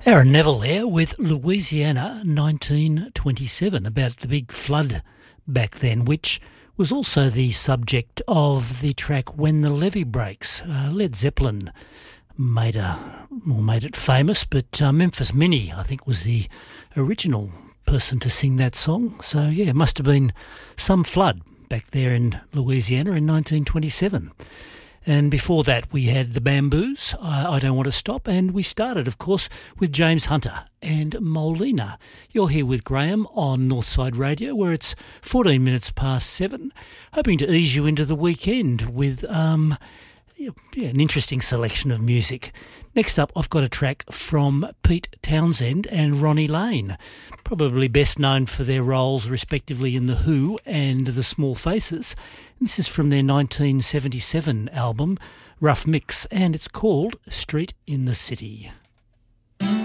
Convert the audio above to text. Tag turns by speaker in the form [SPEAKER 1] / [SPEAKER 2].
[SPEAKER 1] Aaron Neville there with Louisiana 1927, about the big flood back then, which was also the subject of the track When the Levee Breaks. Led Zeppelin made it famous, but Memphis Minnie, I think, was the original person to sing that song. So, yeah, it must have been some flood back there in Louisiana in 1927. And before that, we had the Bamboos, I Don't Want to Stop, and we started, of course, with James Hunter and Molina. You're here with Graham on Northside Radio, where it's 14 minutes past 7, hoping to ease you into the weekend with an interesting selection of music. Next up, I've got a track from Pete Townsend and Ronnie Lane, probably best known for their roles respectively in The Who and The Small Faces. This is from their 1977 album, Rough Mix, and it's called Street in the City.